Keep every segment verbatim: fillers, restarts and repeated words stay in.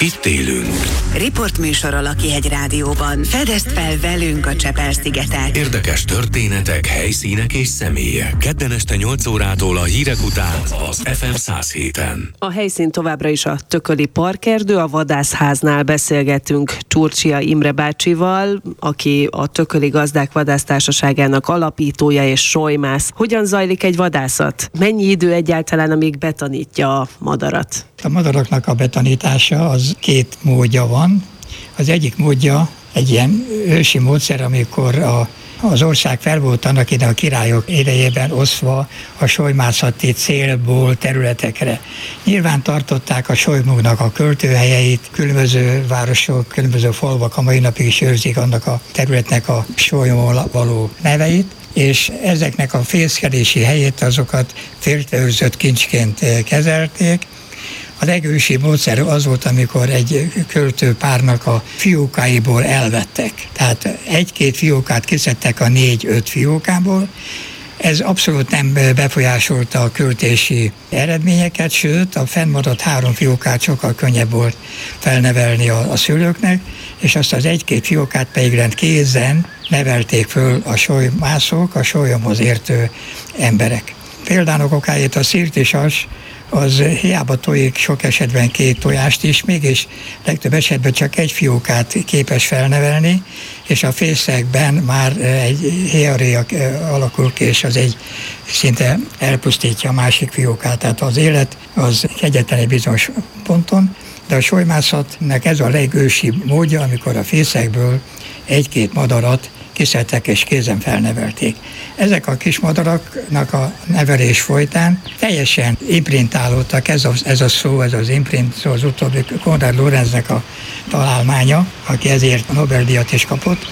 Itt élünk. Riportműsor a Lakihegy Rádióban. Fedezd fel velünk a Csepel-szigetet. Érdekes történetek, helyszínek és személyek. Kedden este nyolc órától a hírek után az ef em száz héten. A helyszín továbbra is a Tököli Parkerdő, a vadászháznál beszélgetünk Csurcsia Imre bácsival, aki a Tököli Gazdák Vadásztársaságának alapítója és solymász. Hogyan zajlik egy vadászat? Mennyi idő egyáltalán, amíg betanítja a madarat? A madaraknak a betanítása az két módja van. Az egyik módja egy ilyen ősi módszer, amikor a, az ország fel volt annak ide a királyok idejében osztva a solymászati célból területekre. Nyilván tartották a solymoknak a költőhelyeit, különböző városok, különböző falvak a mai napig is őrzik annak a területnek a solymon való neveit, és ezeknek a fészkelési helyét azokat félreőrzött kincsként kezelték. A legősibb módszer az volt, amikor egy költőpárnak a fiókáiból elvettek. Tehát egy-két fiókát kiszedtek a négy-öt fiókából. Ez abszolút nem befolyásolta a költési eredményeket, sőt a fennmaradt három fiókát sokkal könnyebb volt felnevelni a, a szülőknek, és azt az egy-két fiókát pedig rend kézen nevelték föl a solymászok, a solyomhoz értő emberek. Például okáért a szirtisas az hiába tojik sok esetben két tojást is, mégis legtöbb esetben csak egy fiókát képes felnevelni, és a fészekben már egy héjaréja alakul ki, és az egy szinte elpusztítja a másik fiókát. Tehát az élet az egyetlen egy bizonyos ponton, de a solymászatnak ez a legősibb módja, amikor a fészekből egy-két madarat kiszedtek és kézen felnevelték. Ezek a kis madaraknak a nevelés folytán teljesen imprintálódtak, ez a, ez a szó, ez az imprint, szó az utóbbi Konrad Lorenznek a találmánya, aki ezért a Nobel-díjat is kapott.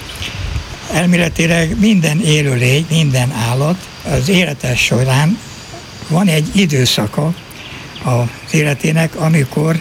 Elméletileg minden élőlény, minden állat az élete során van egy időszaka az életének, amikor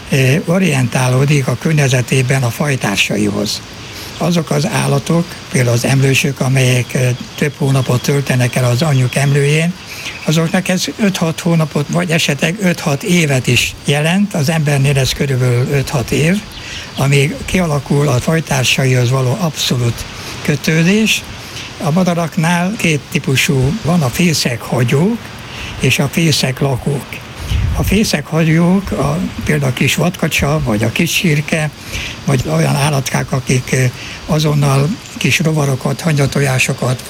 orientálódik a környezetében a fajtársaihoz. Azok az állatok, például az emlősök, amelyek több hónapot töltenek el az anyjuk emlőjén, azoknak ez öt-hat hónapot, vagy esetleg öt-hat évet is jelent, az embernél ez körülbelül öt-hat év, amíg kialakul a fajtársaihoz való abszolút kötődés. A madaraknál két típusú van, a fészekhagyók és a fészeklakók. A fészekhagyók, a, például a kis vadkacsa, vagy a kis sírke, vagy olyan állatkák, akik azonnal kis rovarokat, hangyatojásokat,